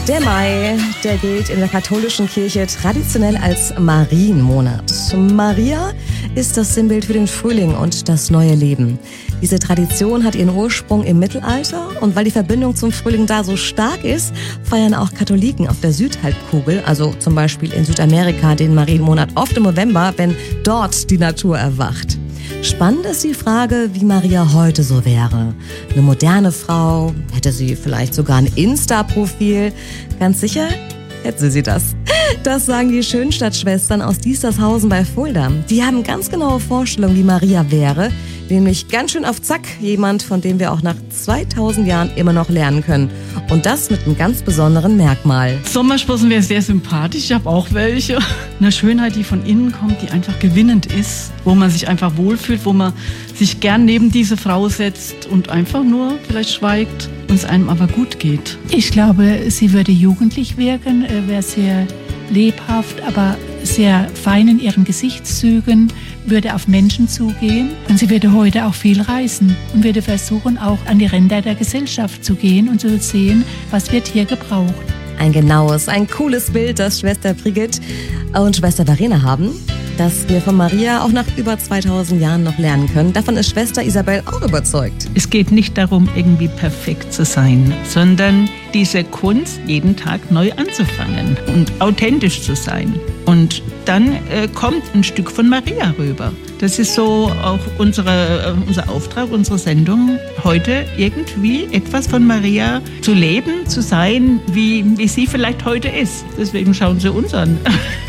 Der Mai, der gilt in der katholischen Kirche traditionell als Marienmonat. Maria ist das Sinnbild für den Frühling und das neue Leben. Diese Tradition hat ihren Ursprung im Mittelalter und weil die Verbindung zum Frühling da so stark ist, feiern auch Katholiken auf der Südhalbkugel, also zum Beispiel in Südamerika, den Marienmonat oft im November, wenn dort die Natur erwacht. Spannend ist die Frage, wie Maria heute so wäre. Eine moderne Frau? Hätte sie vielleicht sogar ein Insta-Profil? Ganz sicher hätte sie das. Das sagen die Schönstadtschwestern aus Diestershausen bei Fulda. Die haben ganz genaue Vorstellungen, wie Maria wäre. Nämlich ganz schön auf Zack, jemand, von dem wir auch nach 2000 Jahren immer noch lernen können. Und das mit einem ganz besonderen Merkmal. Sommersprossen wäre sehr sympathisch, ich habe auch welche. Eine Schönheit, die von innen kommt, die einfach gewinnend ist, wo man sich einfach wohlfühlt, wo man sich gern neben diese Frau setzt und einfach nur vielleicht schweigt und es einem aber gut geht. Ich glaube, sie würde jugendlich wirken, wäre sehr lebhaft, aber sehr fein in ihren Gesichtszügen, würde auf Menschen zugehen und sie würde heute auch viel reisen und würde versuchen, auch an die Ränder der Gesellschaft zu gehen und zu sehen, was wird hier gebraucht. Ein genaues, ein cooles Bild, das Schwester Brigitte und Schwester Verena haben, das wir von Maria auch nach über 2000 Jahren noch lernen können. Davon ist Schwester Isabel auch überzeugt. Es geht nicht darum, irgendwie perfekt zu sein, sondern diese Kunst, jeden Tag neu anzufangen und authentisch zu sein. Und dann kommt ein Stück von Maria rüber. Das ist so auch unser Auftrag, unsere Sendung, heute irgendwie etwas von Maria zu leben, zu sein, wie sie vielleicht heute ist. Deswegen schauen Sie uns an.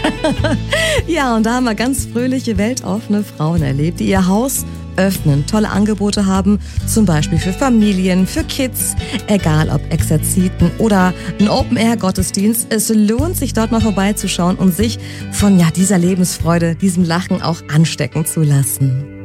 Ja, und da haben wir ganz fröhliche, weltoffene Frauen erlebt, die ihr Haus öffnen, tolle Angebote haben, zum Beispiel für Familien, für Kids, egal ob Exerziten oder ein Open-Air-Gottesdienst. Es lohnt sich dort mal vorbeizuschauen und sich von dieser Lebensfreude, diesem Lachen auch anstecken zu lassen.